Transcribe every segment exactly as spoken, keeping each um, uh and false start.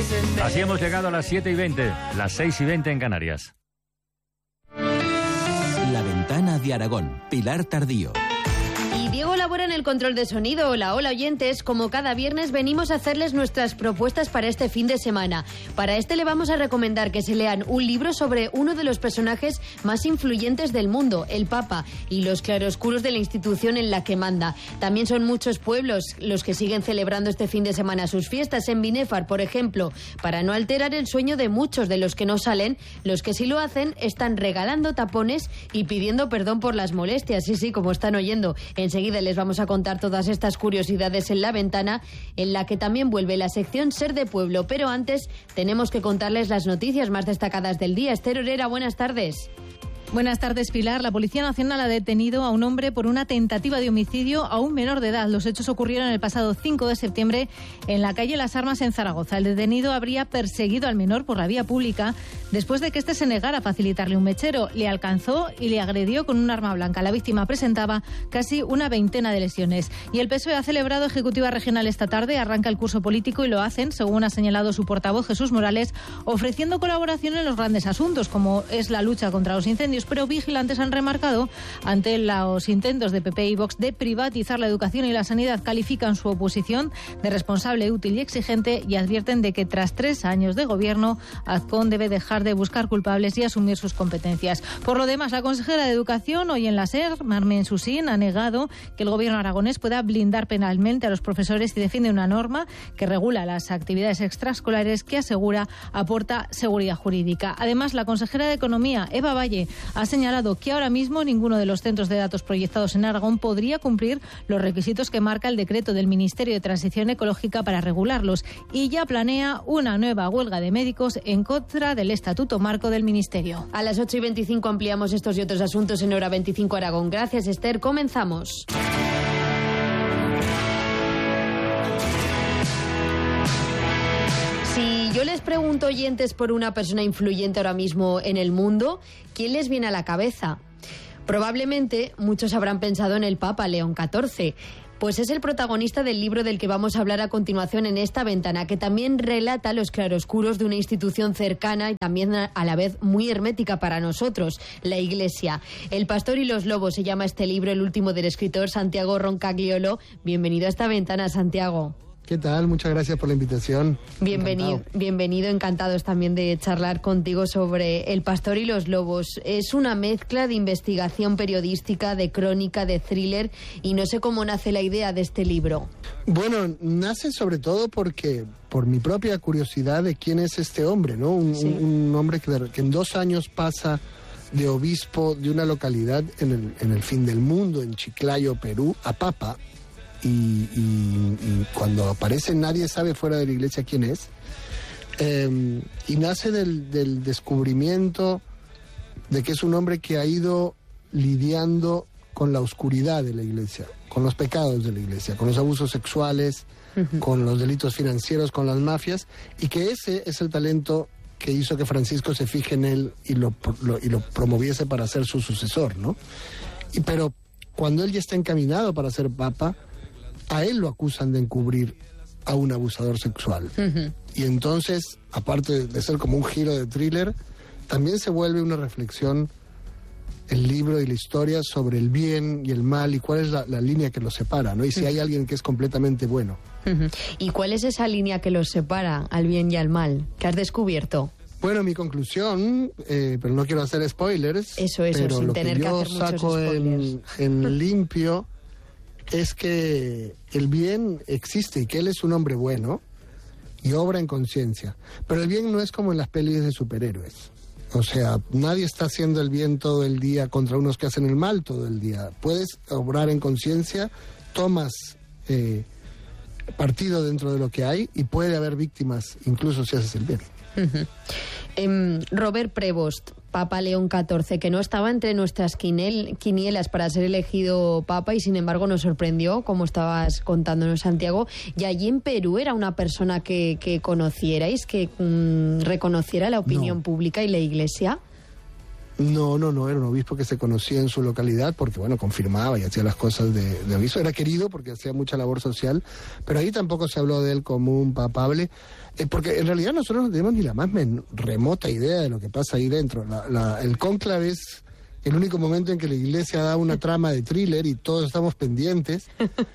Así hemos llegado a las siete y veinte, las seis y veinte en Canarias. La Ventana de Aragón, Pilar Tardío. Y Diego labora en el control de sonido. Hola, hola oyentes, como cada viernes venimos a hacerles nuestras propuestas para este fin de semana. Para este le vamos a recomendar que se lean un libro sobre uno de los personajes más influyentes del mundo, el Papa, y los claroscuros de la institución en la que manda. También son muchos pueblos los que siguen celebrando este fin de semana sus fiestas. En Binéfar, por ejemplo, para no alterar el sueño de muchos de los que no salen, los que sí lo hacen están regalando tapones y pidiendo perdón por las molestias. Sí, sí, como están oyendo. Enseguida les vamos a contar todas estas curiosidades en La Ventana, en la que también vuelve la sección Ser de Pueblo. Pero antes tenemos que contarles las noticias más destacadas del día. Esther Herrera, buenas tardes. Buenas tardes, Pilar. La Policía Nacional ha detenido a un hombre por una tentativa de homicidio a un menor de edad. Los hechos ocurrieron el pasado cinco de septiembre en la calle Las Armas, en Zaragoza. El detenido habría perseguido al menor por la vía pública después de que éste se negara a facilitarle un mechero. Le alcanzó y le agredió con un arma blanca. La víctima presentaba casi una veintena de lesiones. Y el P S O E ha celebrado ejecutiva regional esta tarde. Arranca el curso político y lo hacen, según ha señalado su portavoz Jesús Morales, ofreciendo colaboración en los grandes asuntos, como es la lucha contra los incendios. Pero vigilantes han remarcado ante los intentos de P P y Vox de privatizar la educación y la sanidad. Califican su oposición de responsable, útil y exigente y advierten de que tras tres años de gobierno, Azcón debe dejar de buscar culpables y asumir sus competencias. Por lo demás, la consejera de Educación, hoy en la SER, Marmen Susín, ha negado que el gobierno aragonés pueda blindar penalmente a los profesores y defiende una norma que regula las actividades extraescolares que asegura aporta seguridad jurídica. Además, la consejera de Economía, Eva Valle, ha señalado que ahora mismo ninguno de los centros de datos proyectados en Aragón podría cumplir los requisitos que marca el decreto del Ministerio de Transición Ecológica para regularlos y ya planea una nueva huelga de médicos en contra del Estatuto Marco del Ministerio. A las ocho y veinticinco ampliamos estos y otros asuntos en Hora veinticinco Aragón. Gracias, Esther. Comenzamos. Si yo les pregunto, oyentes, por una persona influyente ahora mismo en el mundo, ¿quién les viene a la cabeza? Probablemente muchos habrán pensado en el Papa León catorce. Pues es el protagonista del libro del que vamos a hablar a continuación en esta ventana, que también relata los claroscuros de una institución cercana y también a la vez muy hermética para nosotros, la Iglesia. El pastor y los lobos se llama este libro, el último del escritor Santiago Roncagliolo. Bienvenido a esta ventana, Santiago. ¿Qué tal? Muchas gracias por la invitación. Bienvenido, Encantado. bienvenido, encantados también de charlar contigo sobre El pastor y los lobos. Es una mezcla de investigación periodística, de crónica, de thriller, y no sé cómo nace la idea de este libro. Bueno, nace sobre todo porque por mi propia curiosidad de quién es este hombre, ¿no? Un, sí. un, un hombre que, que en dos años pasa de obispo de una localidad en el, en el fin del mundo, en Chiclayo, Perú, a papa. Y, y, y cuando aparece nadie sabe fuera de la iglesia quién es, eh, y nace del, del descubrimiento de que es un hombre que ha ido lidiando con la oscuridad de la iglesia, con los pecados de la iglesia, con los abusos sexuales, uh-huh. con los delitos financieros, con las mafias, y que ese es el talento que hizo que Francisco se fije en él y lo, lo, y lo promoviese para ser su sucesor, ¿no? Y, pero cuando él ya está encaminado para ser papa, a él lo acusan de encubrir a un abusador sexual. Uh-huh. Y entonces, aparte de ser como un giro de thriller, también se vuelve una reflexión, el libro y la historia, sobre el bien y el mal y cuál es la, la línea que los separa, ¿no? Y si uh-huh. hay alguien que es completamente bueno. Uh-huh. ¿Y cuál es esa línea que los separa al bien y al mal? ¿Qué has descubierto? Bueno, mi conclusión, eh, pero no quiero hacer spoilers, eso, eso, pero sin lo tener que yo que hacer saco en, en limpio es que el bien existe y que él es un hombre bueno y obra en conciencia. Pero el bien no es como en las pelis de superhéroes. O sea, nadie está haciendo el bien todo el día contra unos que hacen el mal todo el día. Puedes obrar en conciencia, tomas eh, partido dentro de lo que hay y puede haber víctimas incluso si haces el bien. Uh-huh. Um, Robert Prevost, Papa León catorce, que no estaba entre nuestras quinel, quinielas para ser elegido papa y sin embargo nos sorprendió, como estabas contándonos, Santiago. Y allí en Perú era una persona que, que conocierais, que um, reconociera la opinión no. pública y la iglesia. No, no, no, era un obispo que se conocía en su localidad porque, bueno, confirmaba y hacía las cosas de, de obispo. Era querido porque hacía mucha labor social, pero ahí tampoco se habló de él como un papable, eh, porque en realidad nosotros no tenemos ni la más men- remota idea de lo que pasa ahí dentro. La, la, el cónclave es el único momento en que la iglesia da una trama de thriller y todos estamos pendientes,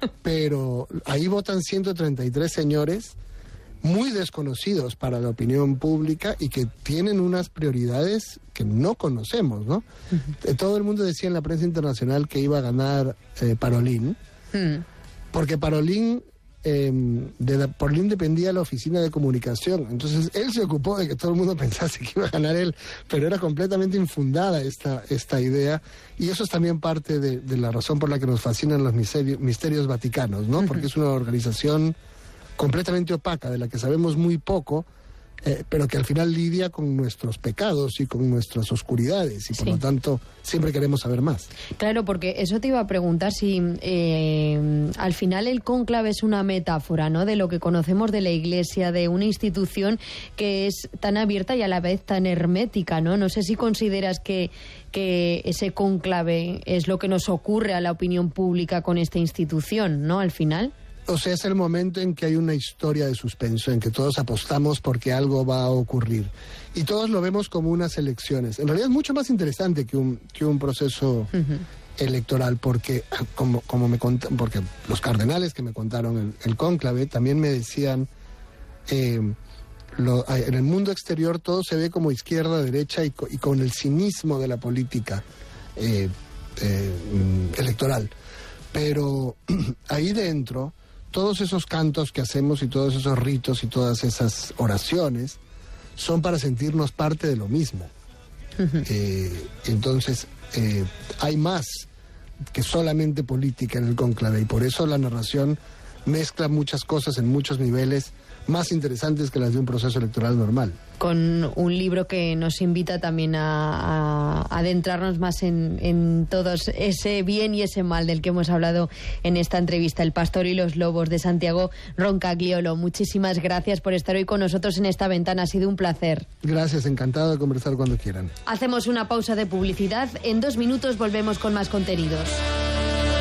pero ahí votan ciento treinta y tres señores muy desconocidos para la opinión pública y que tienen unas prioridades que no conocemos, ¿no? Uh-huh. Todo el mundo decía en la prensa internacional que iba a ganar eh, Parolín, uh-huh. porque Parolín, eh, de la, Parolín dependía de la oficina de comunicación, entonces él se ocupó de que todo el mundo pensase que iba a ganar él, pero era completamente infundada esta, esta idea, y eso es también parte de, de la razón por la que nos fascinan los misterios, misterios vaticanos, ¿no? Uh-huh. Porque es una organización completamente opaca, de la que sabemos muy poco, eh, pero que al final lidia con nuestros pecados y con nuestras oscuridades, y por sí. lo tanto siempre queremos saber más. Claro, porque eso te iba a preguntar si eh, al final el cónclave es una metáfora, ¿no?, de lo que conocemos de la Iglesia, de una institución que es tan abierta y a la vez tan hermética, ¿no? No sé si consideras que, que ese cónclave es lo que nos ocurre a la opinión pública con esta institución, ¿no?, al final. O sea, es el momento en que hay una historia de suspenso, en que todos apostamos porque algo va a ocurrir. Y todos lo vemos como unas elecciones. En realidad es mucho más interesante que un, que un proceso uh-huh. electoral, porque como, como me cont- porque los cardenales que me contaron el, el cónclave también me decían, eh, lo, en el mundo exterior todo se ve como izquierda, derecha y, co- y con el cinismo de la política eh, eh, electoral. Pero ahí dentro, todos esos cantos que hacemos y todos esos ritos y todas esas oraciones son para sentirnos parte de lo mismo. Uh-huh. Eh, entonces, eh, hay más que solamente política en el cónclave, y por eso la narración mezcla muchas cosas en muchos niveles más interesantes que las de un proceso electoral normal. Con un libro que nos invita también a, a adentrarnos más en, en todo ese bien y ese mal del que hemos hablado en esta entrevista, El pastor y los lobos, de Santiago Roncagliolo. Muchísimas gracias por estar hoy con nosotros en esta ventana, ha sido un placer. Gracias, encantado de conversar cuando quieran. Hacemos una pausa de publicidad, en dos minutos volvemos con más contenidos.